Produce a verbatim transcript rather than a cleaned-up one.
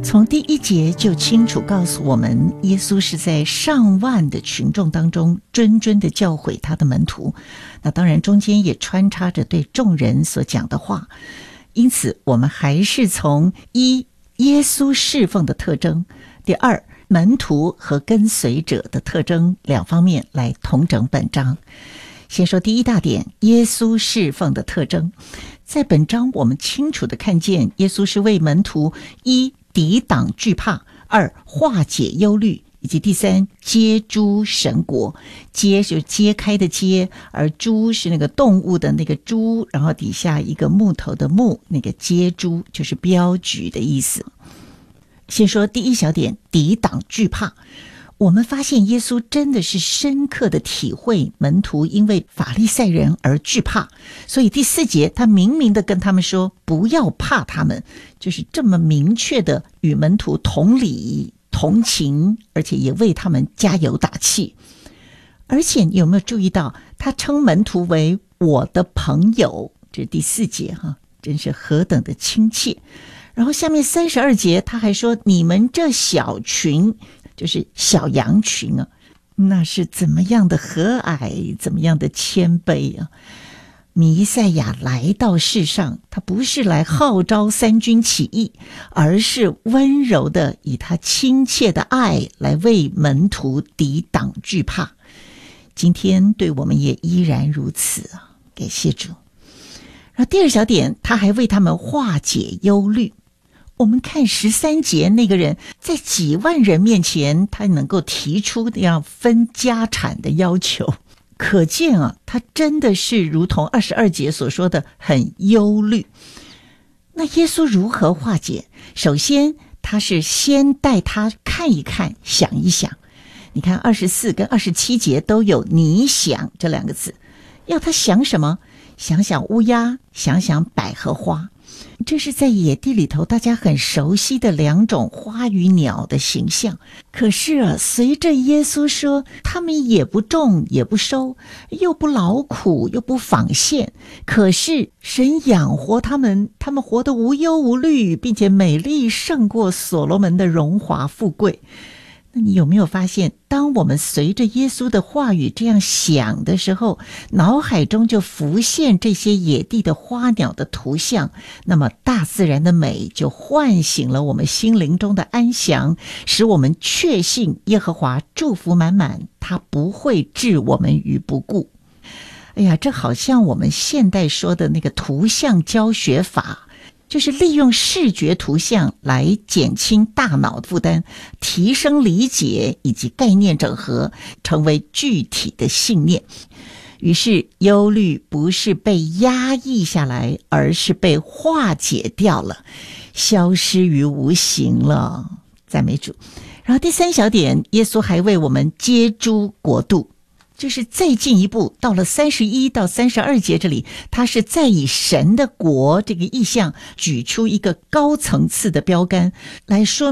从第一节就清楚告诉我们，耶稣是在上万的群众当中谆谆地教诲他的门徒，那当然中间也穿插着对众人所讲的话。因此我们还是从一耶稣侍奉的特征，第二门徒和跟随者的特征两方面来统整本章。先说第一大点，耶稣侍奉的特征。在本章我们清楚地看见，耶稣是为门徒一抵挡惧怕，二化解忧虑，以及第三接诸神国。揭就是揭开的揭，而诸是那个动物的那个诸，然后底下一个木头的木，那个接诸就是标举的意思。先说第一小点，抵挡惧怕。我们发现耶稣真的是深刻的体会门徒因为法利赛人而惧怕，所以第四节他明明的跟他们说不要怕他们，就是这么明确的与门徒同理同情，而且也为他们加油打气。而且你有没有注意到他称门徒为我的朋友，这是第四节哈，真是何等的亲切。然后下面三十二节他还说，你们这小群，就是小羊群啊，那是怎么样的和蔼，怎么样的谦卑啊。弥赛亚来到世上，他不是来号召三军起义，而是温柔的以他亲切的爱来为门徒抵挡惧怕。今天对我们也依然如此啊，感谢主。然后第二小点，他还为他们化解忧虑。我们看十三节，那个人在几万人面前，他能够提出那样分家产的要求，可见啊，他真的是如同二十二节所说的很忧虑。那耶稣如何化解？首先他是先带他看一看，想一想。你看二十四跟二十七节都有你想这两个字，要他想什么？想想乌鸦，想想百合花。这是在野地里头大家很熟悉的两种花与鸟的形象。可是啊，随着耶稣说他们也不种也不收，又不劳苦又不纺线，可是神养活他们，他们活得无忧无虑，并且美丽胜过所罗门的荣华富贵。那你有没有发现，当我们随着耶稣的话语这样想的时候，脑海中就浮现这些野地的花鸟的图像，那么大自然的美就唤醒了我们心灵中的安详，使我们确信耶和华祝福满满，他不会置我们于不顾。哎呀，这好像我们现代说的那个图像教学法，就是利用视觉图像来减轻大脑负担，提升理解以及概念整合，成为具体的信念。于是忧虑不是被压抑下来，而是被化解掉了，消失于无形了。赞美主。然后第三小点，耶稣还为我们接诸国度，就是再进一步，到了三十一到三十二节这里，他是再以神的国这个意象举出一个高层次的标杆，来说